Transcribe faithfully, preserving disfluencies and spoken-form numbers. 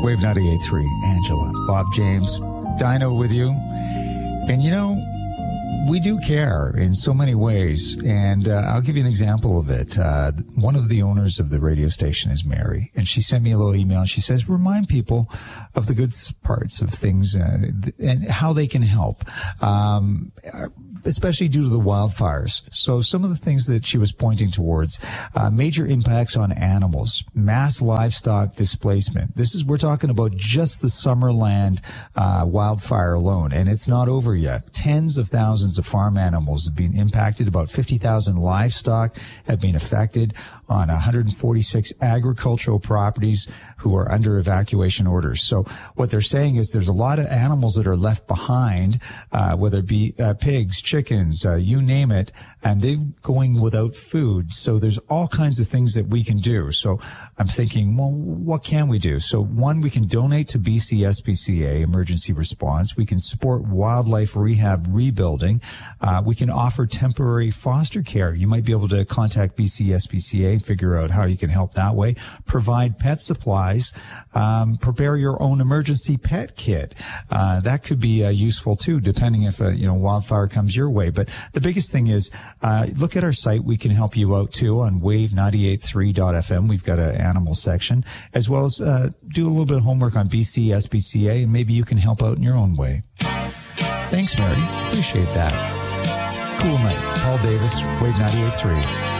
Wave ninety-eight point three, Angela, Bob James, Dino with you. And you know, we do care in so many ways, and uh, I'll give you an example of it. Uh, one of the owners of the radio station is Mary, and she sent me a little email, and she says, remind people of the good parts of things uh, and how they can help. Um, especially due to the wildfires. So some of the things that she was pointing towards, uh, major impacts on animals, mass livestock displacement. This is, we're talking about just the Summerland uh, wildfire alone, and it's not over yet. Tens of thousands of farm animals have been impacted. About fifty thousand livestock have been affected on one hundred forty-six agricultural properties who are under evacuation orders. So what they're saying is there's a lot of animals that are left behind, uh, whether it be uh, pigs, chickens, uh, you name it, and they're going without food. So there's all kinds of things that we can do. So I'm thinking, well, what can we do? So one, we can donate to B C S P C A, emergency response. We can support wildlife rehab rebuilding. Uh, we can offer temporary foster care. You might be able to contact B C S P C A, figure out how you can help that way. Provide pet supplies. Um, prepare your own emergency pet kit. Uh, that could be uh, useful too, depending if a, you know, wildfire comes your way. But the biggest thing is, uh, look at our site. We can help you out too on wave ninety-eight point three dot f m. We've got an animal section, as well as, uh, do a little bit of homework on B C S P C A, and maybe you can help out in your own way. Thanks, Mary. Appreciate that. Cool night. Paul Davis, Wave ninety-eight point three.